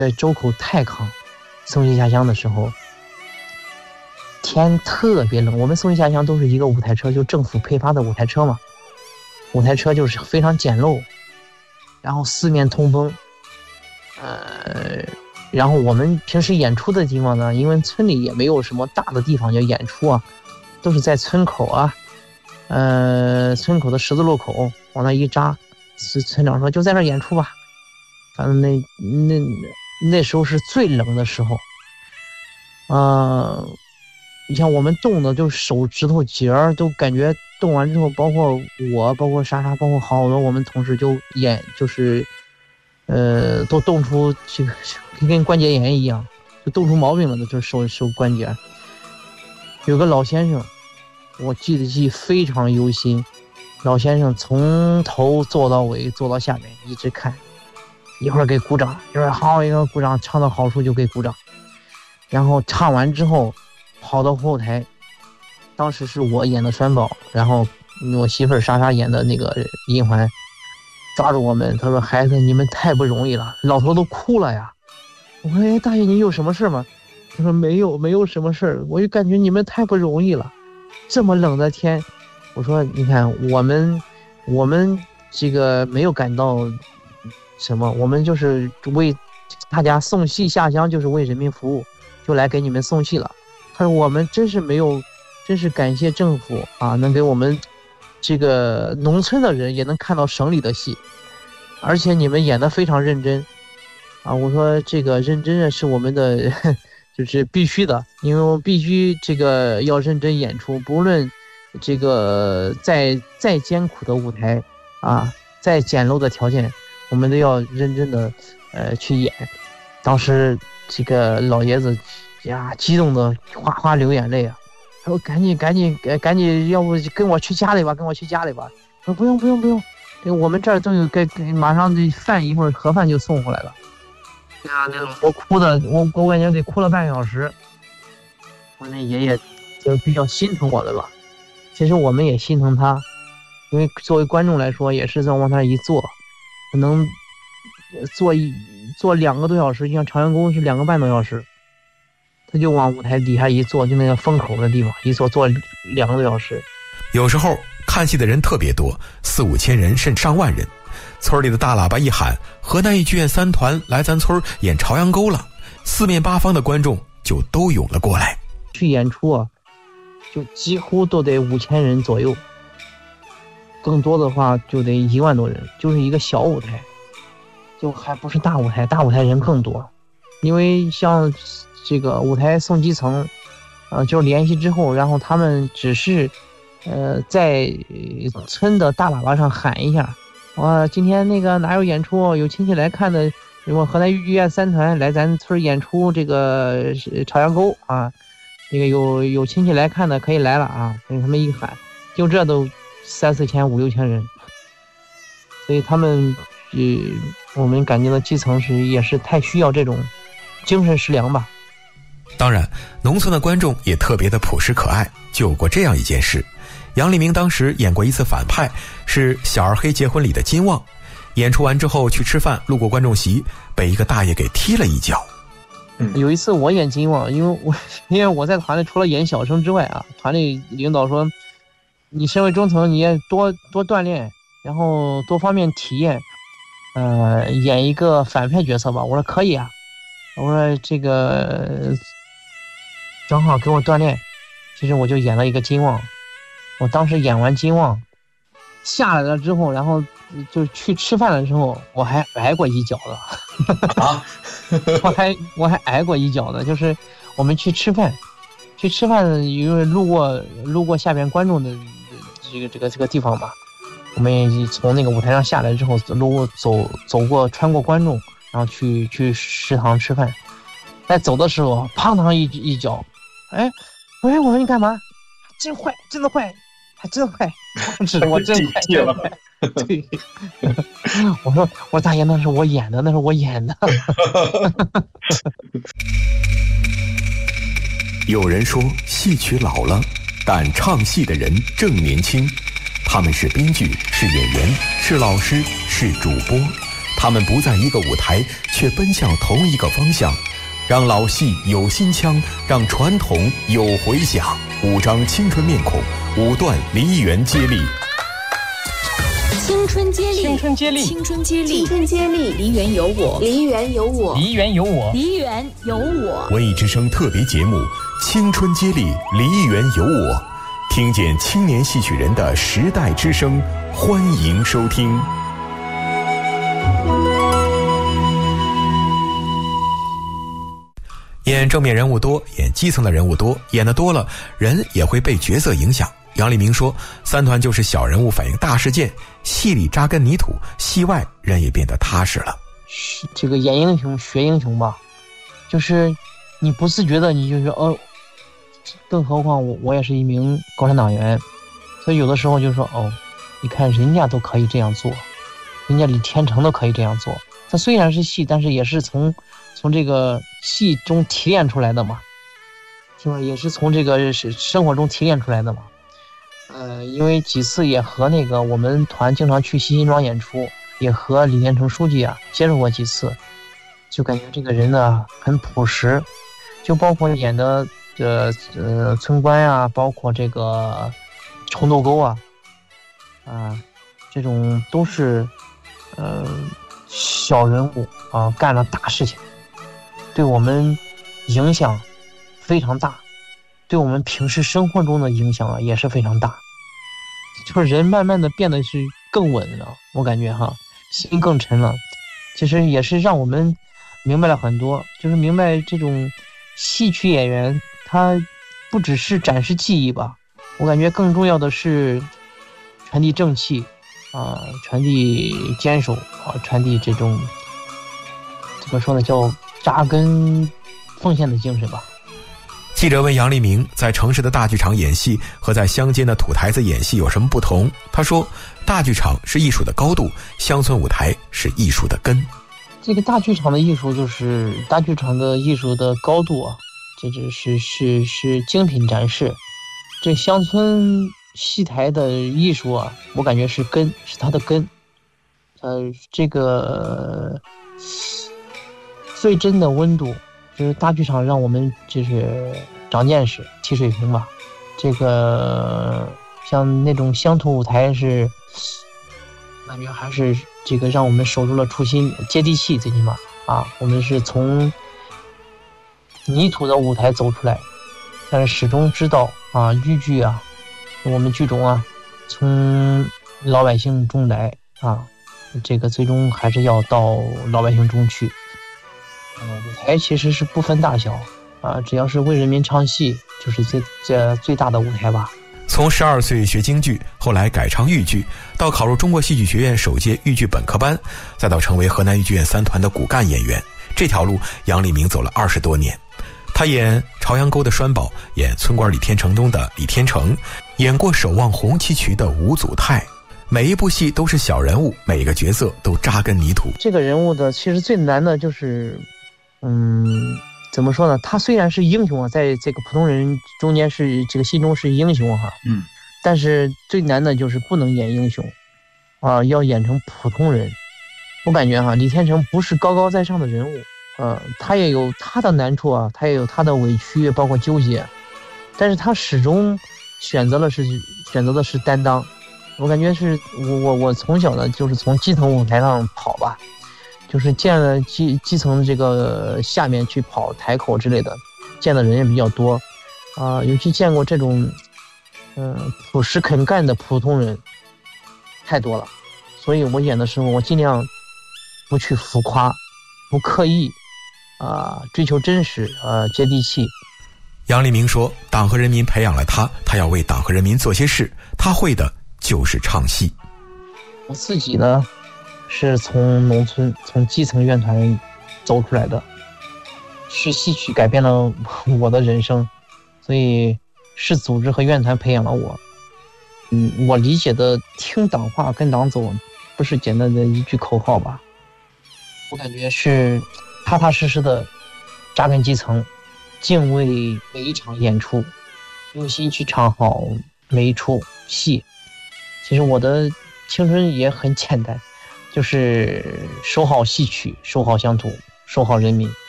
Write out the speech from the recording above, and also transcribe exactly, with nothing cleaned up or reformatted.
在周口太康送戏下乡的时候，天特别冷。我们送戏下乡都是一个五台车，就政府配发的五台车嘛，五台车就是非常简陋，然后四面通风。呃，然后我们平时演出的地方呢，因为村里也没有什么大的地方叫演出啊，都是在村口啊，呃，村口的十字路口往那一扎，村长说就在那演出吧。反正那那那时候是最冷的时候，呃，你像我们冻的，就手指头节儿都感觉冻完之后，包括我，包括莎莎，包括好多我们同事就演就是，呃，都冻出这个跟关节炎一样，就冻出毛病了的，就是手手关节。有个老先生，我记得记非常犹新，老先生从头坐到尾，坐到下面一直看。一会儿给鼓掌，一会儿好一个鼓掌，唱到好处就给鼓掌，然后唱完之后跑到后台，当时是我演的栓宝，然后我媳妇儿莎莎演的那个银环，抓住我们，他说孩子你们太不容易了，老头都哭了呀。我说哎大爷你有什么事吗？他说没有没有什么事，我就感觉你们太不容易了，这么冷的天。我说你看我们我们这个没有感到什么，我们就是为大家送戏下乡，就是为人民服务，就来给你们送戏了。他说我们真是没有，真是感谢政府啊，能给我们这个农村的人也能看到省里的戏，而且你们演得非常认真啊。我说这个认真是我们的就是必须的，因为我们必须这个要认真演出，不论这个再再艰苦的舞台啊，再简陋的条件，我们都要认真的呃去演。当时这个老爷子呀激动的哗哗流眼泪啊，他说赶紧赶紧赶紧，要不跟我去家里吧，跟我去家里吧。我说不用不用不用，这个我们这儿都有该马上这饭一会儿盒饭就送回来了。哎呀，那老头哭的，我我感觉得哭了半个小时。我那爷爷就比较心疼我们吧，其实我们也心疼他，因为作为观众来说，也是在往那一坐。可能坐一坐两个多小时，就像朝阳宫是两个半多小时，他就往舞台底下一坐，就那个风口的地方一坐，坐两个多小时。 有时候看戏的人特别多，四五千人甚至上万人，村里的大喇叭一喊河南豫剧院三团来咱村演朝阳沟了，四面八方的观众就都涌了过来。 去演出啊，就几乎都得五千人左右，更多的话就得一万多人，就是一个小舞台，就还不是大舞台，大舞台人更多。因为像这个舞台送基层，呃，就是联系之后，然后他们只是，呃，在村的大喇叭上喊一下，哇，今天那个哪有演出，有亲戚来看的，什么河南豫剧院三团来咱村演出这个朝阳沟啊，那个有有亲戚来看的可以来了啊，给他们一喊，就这都三四千五六千人，所以他们呃我们感觉到基层是也是太需要这种精神食粮吧。 当然农村的观众也特别的朴实可爱，就有过这样一件事。杨立明当时演过一次反派，是小二黑结婚里的金旺，演出完之后去吃饭，路过观众席被一个大爷给踢了一脚。 有一次我演金旺，因为我因为我在团里除了演小生之外啊，团里领导说你身为中层你也多多锻炼，然后多方面体验，呃演一个反派角色吧。我说可以啊，我说这个正好给我锻炼。其实我就演了一个金旺，我当时演完金旺下来了之后，然后就去吃饭的时候我还挨过一脚的啊我还我还挨过一脚的，就是我们去吃饭去吃饭因为路过路过下边观众的这个这个这个地方嘛，我们也从那个舞台上下来之后路过走走过穿过观众，然后去去食堂吃饭。在走的时候砰当一一脚，哎喂，我说你干嘛？真坏，真的坏，还真坏，指着我真坏，真坏。对，我说我大爷，那是我演的，那是我演的。 有人说戏曲老了，但唱戏的人正年轻。他们是编剧，是演员，是老师，是主播。 他们不在一个舞台，却奔向同一个方向，让老戏有新腔，让传统有回响。五张青春面孔，五段梨园接力。 青春接力， 青春接力， 青春接力， 青春接力， 梨园有我， 梨园有我， 梨园有我， 梨园有我。 文艺之声特别节目《青春接力，梨园有我》，听见青年戏曲人的时代之声，欢迎收听。演正面人物多，演基层的人物多，演得多了，人也会被角色影响。杨立明说，三团就是小人物反映大事件，戏里扎根泥土，戏外人也变得踏实了。 这个演英雄学英雄吧，就是你不自觉的你就是哦，更何况我我也是一名共产党员，所以有的时候就说哦，你看人家都可以这样做，人家李天成都可以这样做。他虽然是戏，但是也是从从这个戏中提炼出来的嘛，是吧？也是从这个生活中提炼出来的嘛。呃，因为几次也和那个我们团经常去西辛庄演出，也和李天成书记啊接触过几次，就感觉这个人呢很朴实，就包括演的呃呃村官啊，包括这个虫豆沟啊，啊，这种都是呃小人物啊干了大事情，对我们影响非常大，对我们平时生活中的影响啊也是非常大，就是人慢慢的变得是更稳了，我感觉哈，心更沉了。其实也是让我们明白了很多，就是明白这种戏曲演员他不只是展示技艺吧，我感觉更重要的是传递正气啊，传递坚守啊，传递这种怎么说呢，叫扎根奉献的精神吧。 记者问杨立明，在城市的大剧场演戏和在乡间的土台子演戏有什么不同？他说，大剧场是艺术的高度，乡村舞台是艺术的根。 这个大剧场的艺术就是大剧场的艺术的高度啊，这只是是是精品展示。这乡村戏台的艺术啊，我感觉是根，是它的根。呃，这个最真的温度。就是大剧场让我们就是长见识、提水平吧。这个像那种乡土舞台是，感觉还是这个让我们守住了初心，接地气，最起码啊，我们是从泥土的舞台走出来，但是始终知道啊，豫剧啊，我们剧种啊，从老百姓中来啊，这个最终还是要到老百姓中去。嗯，舞台其实是不分大小啊，只要是为人民唱戏，就是最这最大的舞台吧。 从十二岁学京剧，后来改唱豫剧，到考入中国戏剧学院首届豫剧本科班，再到成为河南豫剧院三团的骨干演员，这条路杨立明走了二十多年。他演朝阳沟的栓宝，演村官李天成中的李天成，演过守望红旗渠的吴祖泰。每一部戏都是小人物，每一个角色都扎根泥土。 这个人物的其实最难的就是，嗯，怎么说呢？他虽然是英雄啊，在这个普通人中间是这个戏中是英雄哈， 嗯， 但是最难的就是不能演英雄，啊，要演成普通人。我感觉哈，李天成不是高高在上的人物，呃，他也有他的难处啊，他也有他的委屈，包括纠结，但是他始终选择了是选择的是担当。我感觉是我我我从小呢就是从基层舞台上跑吧，就是见了基基层这个下面去跑台口之类的，见的人也比较多，啊、呃，尤其见过这种，嗯、呃，朴实肯干的普通人太多了，所以我演的时候我尽量不去浮夸，不刻意，啊、呃，追求真实，呃，接地气。 杨立明说，党和人民培养了他，他要为党和人民做些事，他会的就是唱戏。 我自己呢，是从农村、从基层院团走出来的，是戏曲改变了我的人生，所以是组织和院团培养了我。嗯，我理解的听党话、跟党走，不是简单的一句口号吧？我感觉是踏踏实实的扎根基层，敬畏每一场演出，用心去唱好每一出戏。其实我的青春也很简单， 就是守好戏曲，守好乡土，守好人民。